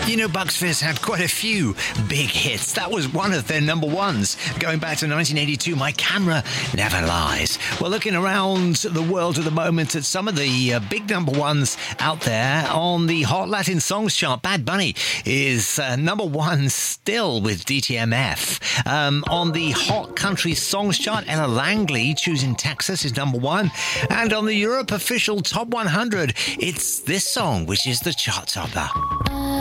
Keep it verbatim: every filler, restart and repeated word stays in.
You know, Bucks Fizz had quite a few big hits. That was one of their number ones. Going back to nineteen eighty-two, My Camera Never Lies. Well, looking around the world at the moment at some of the uh, big number ones out there on the Hot Latin Songs chart, Bad Bunny is uh, number one still with D T M F. Um, on the Hot Country Songs chart, Ella Langley, Choosing Texas, is number one. And on the Europe Official Top one hundred, it's this song, which is the chart topper.